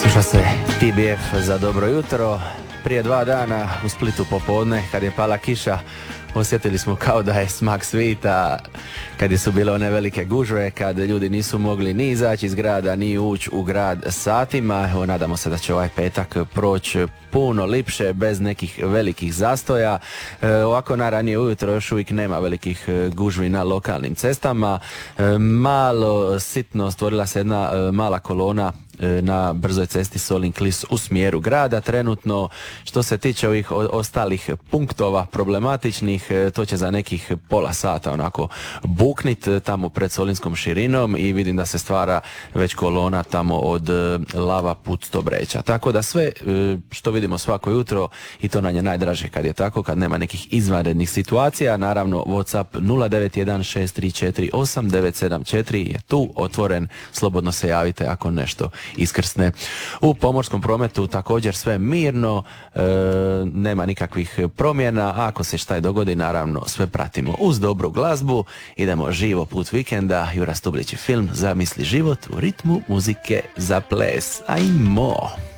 Sluša se TBF za dobro jutro. Prije 2 dana u Splitu popodne, kad je pala kiša, osjetili smo kao da je smak svita, kad su bile one velike gužve, kad ljudi nisu mogli ni izaći iz grada, ni ući u grad satima. Evo, nadamo se da će ovaj petak proći puno lipše, bez nekih velikih zastoja. Ovako na ranije ujutro još uvijek nema velikih gužvi na lokalnim cestama. Malo sitno stvorila se jedna mala kolona na brzoj cesti Solin-Klis u smjeru grada. Trenutno, što se tiče ovih ostalih punktova problematičnih, to će za nekih pola sata onako buknit tamo pred Solinskom širinom i vidim da se stvara već kolona tamo od Lava put Stobreća. Tako da sve što vidimo svako jutro, i to nam je najdraže kad je tako, kad nema nekih izvanrednih situacija. Naravno, WhatsApp 09163489974 je tu otvoren, slobodno se javite ako nešto iskrsne. U pomorskom prometu također sve mirno, nema nikakvih promjena, a ako se šta je dogodi, naravno sve pratimo uz dobru glazbu. Idemo živo put vikenda. Jura Stublić film Zamisli život u ritmu muzike za ples. Ajmo!